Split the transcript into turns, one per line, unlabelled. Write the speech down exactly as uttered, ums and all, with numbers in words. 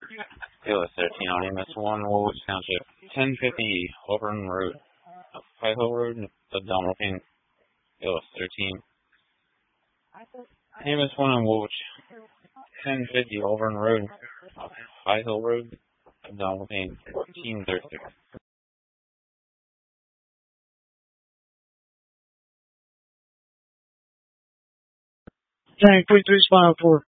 It was thirteen on M S one, Woolwich Township. ten fifty Auburn Road. High Hill Road, Abdominal pain. It was thirteen. M S one in Woolwich. ten fifty Auburn Road. High Hill Road, Abdominal pain. fourteen thirty-six.
Tank three three spinal four.